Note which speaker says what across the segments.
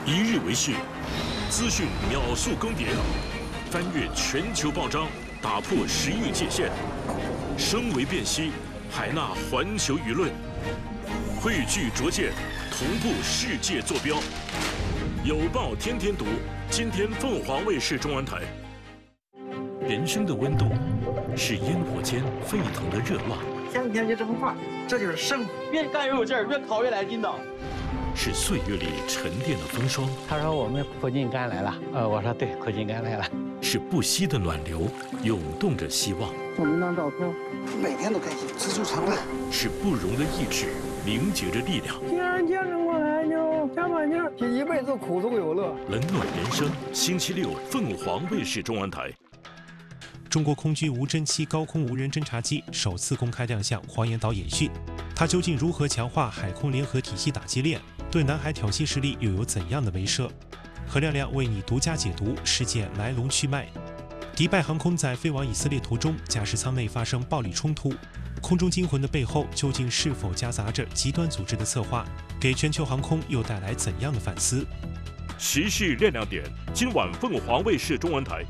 Speaker 1: 一日为序，资讯秒速更迭，翻越全球报章，打破时域界限，声为辨析，海纳环球舆论，汇聚拙见，同步世界坐标。有报天天读，今天凤凰卫视中文台。人生的温度是烟火间沸腾的热浪，
Speaker 2: 天天就这么快，这就是生活。
Speaker 3: 越干越有劲儿，越烤越来劲道。
Speaker 1: 是岁月里沉淀的风霜。
Speaker 4: 他说我们苦尽甘来了，我说对，苦尽甘来了。
Speaker 1: 是不息的暖流，涌动着希望。
Speaker 2: 送您张照片，每天都开心，知足常乐。
Speaker 1: 是不容的意志，凝结着力量。
Speaker 2: 既然见着我来就加把劲儿，这一辈子苦中有乐。
Speaker 1: 冷暖人生，星期六凤凰卫视中文台。
Speaker 5: 中国空军无侦七高空无人侦察机首次公开亮相黄岩岛演训，它究竟如何强化海空联合体系打击链？对南海挑衅势力又有怎样的威慑？何亮亮为你独家解读事件来龙去脉。迪拜航空在飞往以色列途中，驾驶舱内发生暴力冲突，空中惊魂的背后究竟是否夹杂着极端组织的策划？给全球航空又带来怎样的反思？
Speaker 1: 时事亮亮点，今晚凤凰卫视中文台。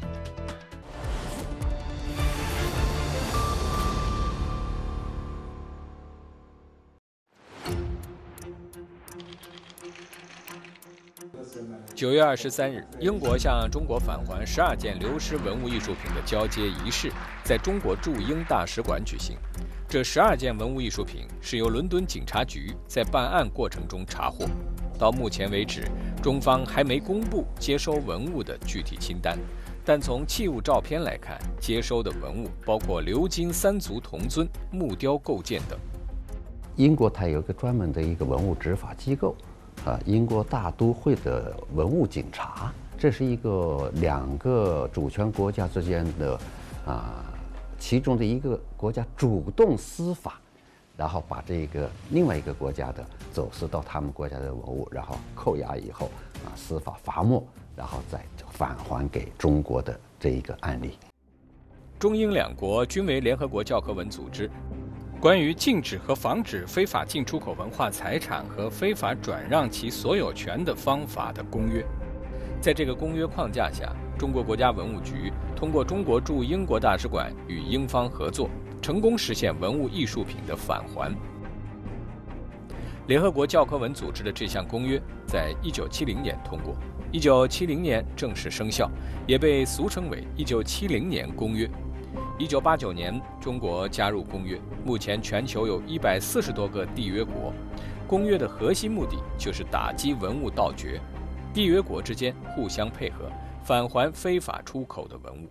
Speaker 6: 9月23日，英国向中国返还12件流失文物艺术品的交接仪式在中国驻英大使馆举行。这12件文物艺术品是由伦敦警察局在办案过程中查获。到目前为止，中方还没公布接收文物的具体清单，但从器物照片来看，接收的文物包括鎏金3足铜尊、木雕构件等。
Speaker 7: 英国它有一个专门的一个文物执法机构。英国大都会的文物警察，这是一个2个主权国家之间的其中的一个国家主动司法，然后把这个另外一个国家的走私到他们国家的文物，然后扣押以后司法罚没，然后再返还给中国的这一个案例。
Speaker 6: 中英2国均为联合国教科文组织关于禁止和防止非法进出口文化财产和非法转让其所有权的方法的公约。在这个公约框架下，中国国家文物局通过中国驻英国大使馆与英方合作，成功实现文物艺术品的返还。联合国教科文组织的这项公约在1970年通过，1970年正式生效，也被俗称为1970年公约。1989年，中国加入公约。目前全球有140多个缔约国。公约的核心目的就是打击文物盗掘，缔约国之间互相配合，返还非法出口的文物。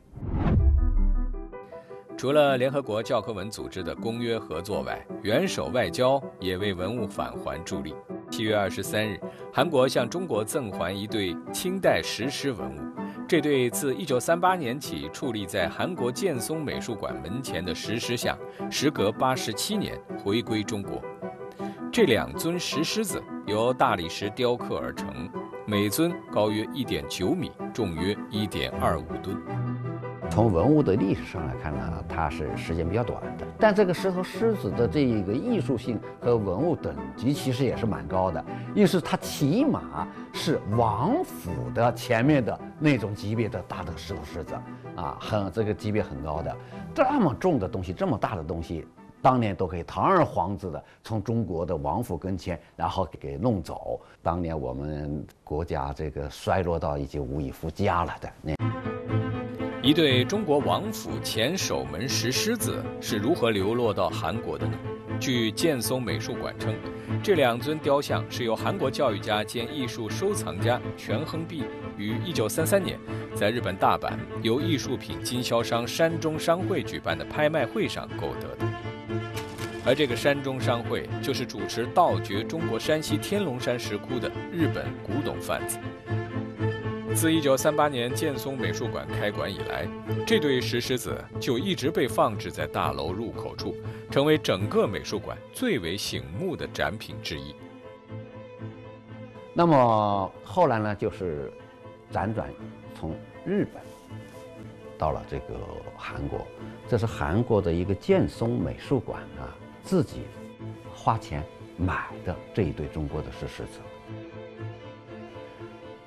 Speaker 6: 除了联合国教科文组织的公约合作外，元首外交也为文物返还助力。7月23日，韩国向中国赠还一对清代石狮文物。这对自1938年起矗立在韩国建松美术馆门前的石狮像，时隔87年回归中国。这2尊石狮子由大理石雕刻而成，每尊高约1.9米，重约1.25吨。
Speaker 7: 从文物的历史上来看呢，它是时间比较短的，但这个石头狮子的这个艺术性和文物等级其实也是蛮高的，因为它起码是王府的前面的那种级别的大的石头狮子这个级别很高的，这么重的东西，这么大的东西，当年都可以堂而皇之的从中国的王府跟前，然后给弄走。当年我们国家这个衰落到已经无以复加了的
Speaker 6: 一对中国王府前守门石狮子是如何流落到韩国的呢？据建松美术馆称，这2尊雕像是由韩国教育家兼艺术收藏家全亨弼于1933年在日本大阪由艺术品经销商山中商会举办的拍卖会上购得的。而这个山中商会就是主持盗掘中国山西天龙山石窟的日本古董贩子。自1938年建松美术馆开馆以来，这对石狮子就一直被放置在大楼入口处，成为整个美术馆最为醒目的展品之一。
Speaker 7: 那么后来呢，就是辗转从日本到了这个韩国，这是韩国的一个建松美术馆自己花钱买的这一对中国的石狮子。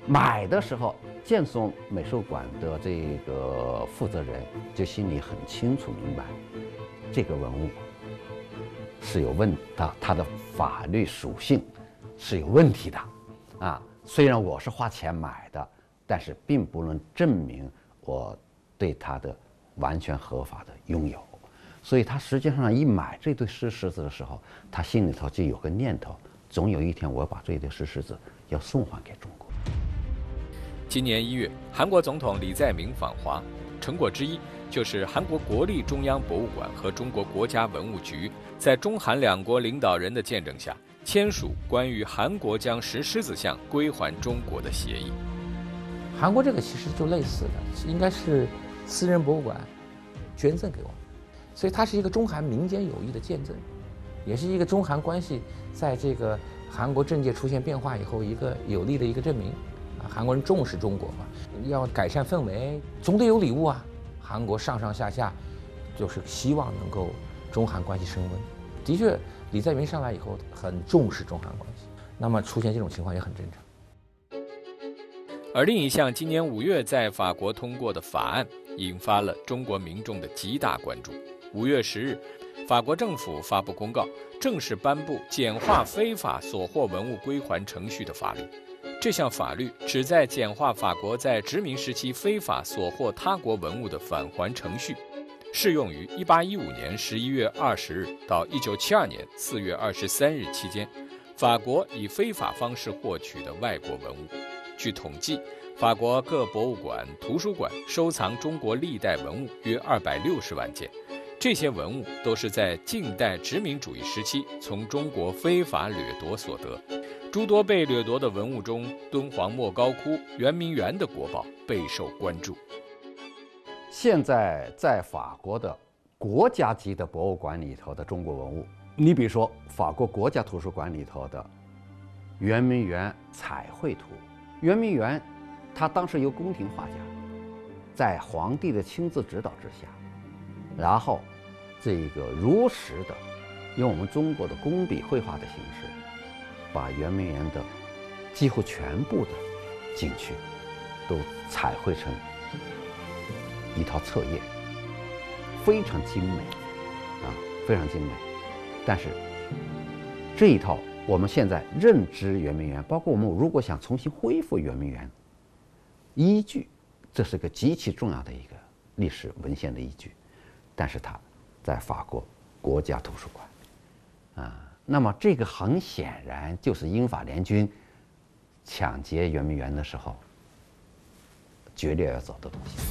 Speaker 7: 买的时候，建松美术馆的这个负责人就心里很清楚明白，这个文物是有问的，它的法律属性是有问题的，啊，虽然我是花钱买的，但是并不能证明我对它的完全合法的拥有。所以他实际上一买这对石狮子的时候，他心里头就有个念头，总有一天我要把这对石狮子要送还给中国。
Speaker 6: 今年1月，韩国总统李在明访华，成果之一就是韩国国立中央博物馆和中国国家文物局在中韩两国领导人的见证下，签署关于韩国将石狮子像归还中国的协议。
Speaker 8: 韩国这个其实就类似的，应该是私人博物馆捐赠给我们，所以它是一个中韩民间友谊的见证，也是一个中韩关系在这个韩国政界出现变化以后一个有力的一个证明。韩国人重视中国嘛，要改善氛围，总得有礼物啊。韩国上上下下就是希望能够中韩关系升温。的确，李在明上来以后很重视中韩关系，那么出现这种情况也很正常。
Speaker 6: 而另一项今年5月在法国通过的法案，引发了中国民众的极大关注。5月10日，法国政府发布公告，正式颁布简化非法所获文物归还程序的法律。这项法律旨在简化法国在殖民时期非法所获他国文物的返还程序，适用于1815年11月20日到1972年4月23日期间，法国以非法方式获取的外国文物。据统计，法国各博物馆、图书馆收藏中国历代文物约260万件，这些文物都是在近代殖民主义时期从中国非法掠夺所得。诸多被掠夺的文物中，敦煌莫高窟、圆明园的国宝备受关注。
Speaker 7: 现在在法国的国家级的博物馆里头的中国文物，你比如说法国国家图书馆里头的圆明园彩绘图，圆明园它当时由宫廷画家在皇帝的亲自指导之下，然后这个如实的用我们中国的工笔绘画的形式，把圆明园的几乎全部的景区都彩绘成一套册页，非常精美啊，非常精美。但是这一套我们现在认知圆明园，包括我们如果想重新恢复圆明园，依据这是个极其重要的一个历史文献的依据，但是它在法国国家图书馆啊。那么这个很显然就是英法联军抢劫圆明园的时候决裂要走的东西。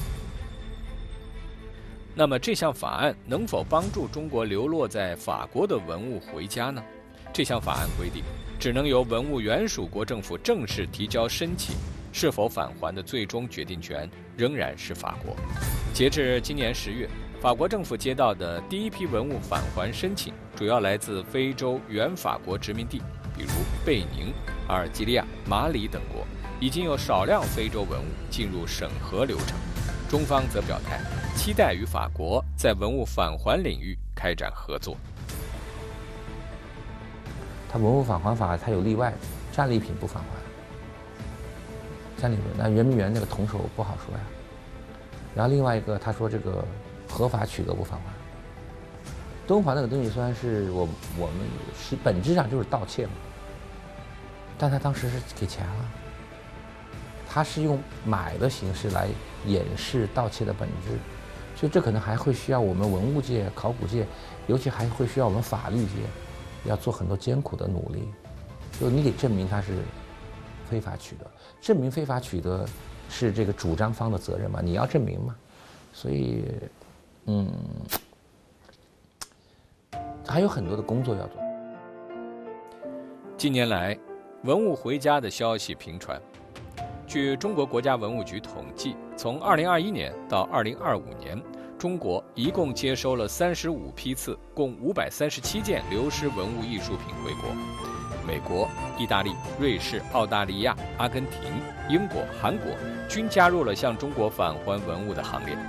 Speaker 6: 那么这项法案能否帮助中国流落在法国的文物回家呢？这项法案规定，只能由文物原属国政府正式提交申请，是否返还的最终决定权仍然是法国。截至今年10月，法国政府接到的第一批文物返还申请，主要来自非洲原法国殖民地，比如贝宁、阿尔及利亚、马里等国，已经有少量非洲文物进入审核流程。中方则表态，期待与法国在文物返还领域开展合作。
Speaker 8: 它文物返还法它有例外，战利品不返还。战利品，那圆明园那个铜首不好说呀。然后另外一个，他说这个合法取得不返还。敦煌那个东西虽然是我们是本质上就是盗窃嘛，但他当时是给钱了，他是用买的形式来掩饰盗窃的本质，所以这可能还会需要我们文物界、考古界，尤其还会需要我们法律界，要做很多艰苦的努力。就你得证明它是非法取得，证明非法取得是这个主张方的责任嘛，你要证明嘛，所以，还有很多的工作要做。
Speaker 6: 近年来，文物回家的消息频传。据中国国家文物局统计，从2021年到2025年，中国一共接收了35批次，共537件流失文物艺术品回国。美国、意大利、瑞士、澳大利亚、阿根廷、英国、韩国均加入了向中国返还文物的行列。